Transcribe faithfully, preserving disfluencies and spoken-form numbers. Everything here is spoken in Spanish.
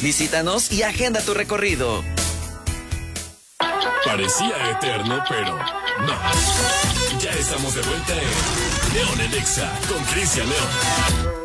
Visítanos y agenda tu recorrido. Parecía eterno, pero no. Ya estamos de vuelta en León en Exa con Cristian León.